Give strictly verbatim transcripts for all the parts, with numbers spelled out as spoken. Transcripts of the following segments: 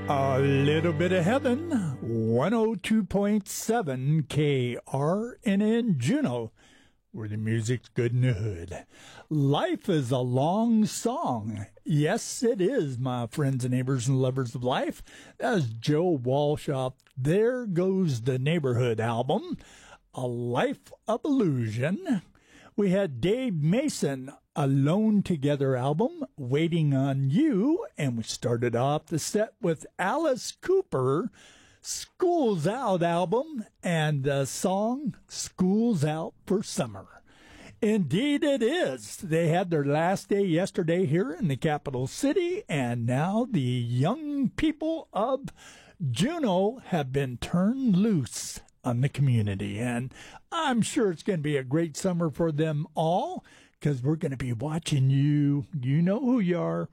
A little bit of heaven, one oh two point seven K R N N Juneau, where the music's good in the hood. Life is a long song. Yes, it is, my friends and neighbors and lovers of life. That's Joe Walsh off There Goes the Neighborhood album, A Life of Illusion. We had Dave Mason, Alone Together album, Waiting on You, and we started off the set with Alice Cooper, School's Out album, and the song School's Out for Summer. Indeed it is. They had their last day yesterday here in the capital city, and now the young people of Juneau have been turned loose on the community, and I'm sure it's going to be a great summer for them all, because we're going to be watching you. You know who you are.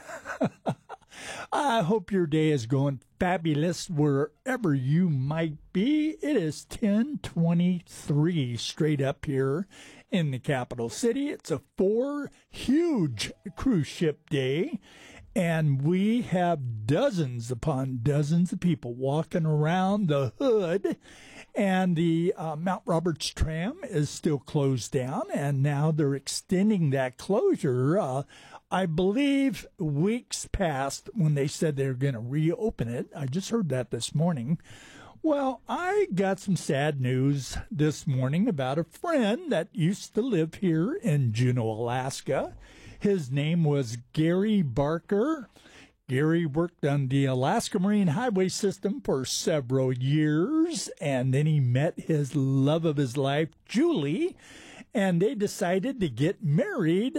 I hope your day is going fabulous wherever you might be. It is ten twenty-three straight up here in the capital city. It's a four huge cruise ship day, and we have dozens upon dozens of people walking around the hood, and the uh, Mount Roberts tram is still closed down, and now they're extending that closure. Uh, I believe weeks past when they said they were going to reopen it. I just heard that this morning. Well, I got some sad news this morning about a friend that used to live here in Juneau, Alaska. His name was Gary Barker. Gary worked on the Alaska Marine Highway System for several years, and then he met his love of his life, Julie, and they decided to get married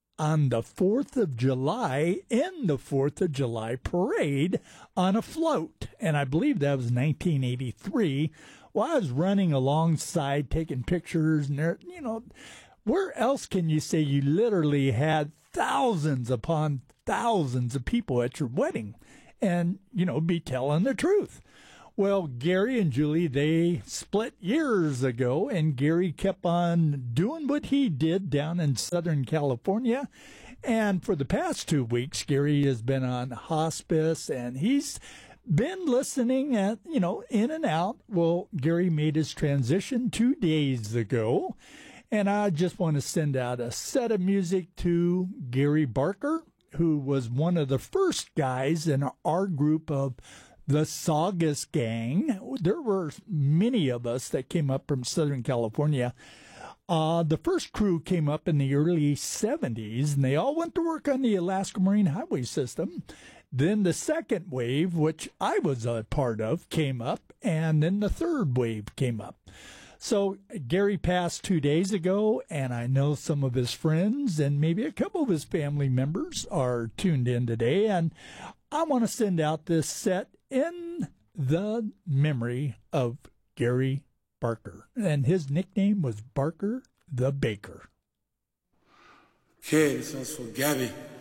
on the fourth of July in the fourth of July parade on a float. And I believe that was nineteen eighty-three. Well, I was running alongside, taking pictures, and there, you know, where else can you say you literally had thousands upon thousands of people at your wedding and, you know, be telling the truth? Well, Gary and Julie, they split years ago, and Gary kept on doing what he did down in Southern California. And for the past two weeks, Gary has been on hospice, and he's been listening at, you know, in and out. Well, Gary made his transition two days ago, and I just want to send out a set of music to Gary Barker, who was one of the first guys in our group of the Saugus Gang. There were many of us that came up from Southern California. Uh, the first crew came up in the early seventies, and they all went to work on the Alaska Marine Highway System. Then the second wave, which I was a part of, came up, and then the third wave came up. So Gary passed two days ago, and I know some of his friends and maybe a couple of his family members are tuned in today, and I want to send out this set in the memory of Gary Barker, and his nickname was Barker the Baker. Okay, this one's for Gabby.